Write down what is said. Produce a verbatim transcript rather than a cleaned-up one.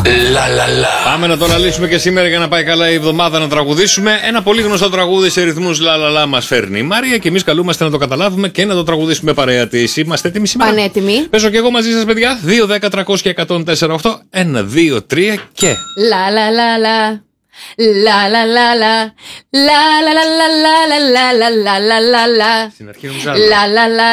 Λα, λα, λα. Πάμε να το αναλύσουμε και σήμερα για να πάει καλά η εβδομάδα, να τραγουδήσουμε. Ένα πολύ γνωστό τραγούδι σε ρυθμούς λα λα λα μας φέρνει η Μάρια και εμείς καλούμαστε να το καταλάβουμε και να το τραγουδήσουμε παρέα της. Είμαστε έτοιμοι σήμερα? Πανέτοιμοι. Παίζω και εγώ μαζί σας, παιδιά. δύο, δέκα, τριακόσια και εκατόν τέσσερα οκτώ. ένα, δύο, τρία και. Λα λα λα λα. Λα λα λα λα. Λα λα λα λα λα λα λα λα λα λα λα. Στην αρχή νομίζω Λα λα λα.